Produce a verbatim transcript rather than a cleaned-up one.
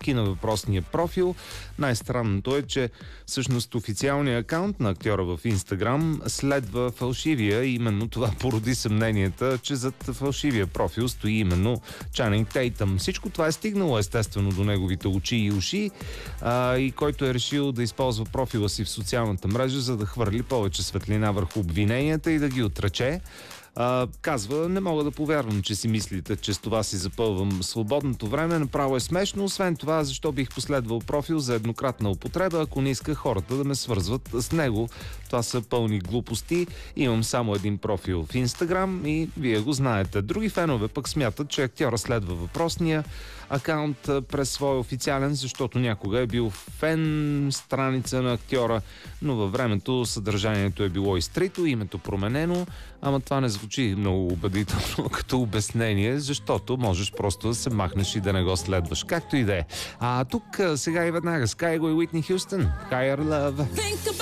снимки на въпросния профил. Най-странното е, че всъщност официалният акаунт на актьора в Инстаграм следва фалшивия и именно това породи съмненията, че зад фалшивия профил стои именно Чанинг Тейтъм. Всичко това е стигнало естествено до неговите очи и уши а, и който е решил да използва профила си в социалната мрежа, за да хвърли повече светлина върху обвиненията и да ги отрече. Uh, казва, не мога да повярвам, че си мислите, че с това си запълвам свободното време. Направо е смешно. Освен това, защо бих последвал профил за еднократна употреба, ако не иска хората да ме свързват с него. Това са пълни глупости. Имам само един профил в Инстаграм и вие го знаете. Други фенове пък смятат, че актьора следва въпросния акаунт през своя официален, защото някога е бил фен страница на актьора, но във времето съдържанието е било изтрито, името променено, ама това не звучи много убедително като обяснение, защото можеш просто да се махнеш и да не го следваш. Както и да е. А тук сега и веднага Скайго и Уитни Хюстън. Higher Love.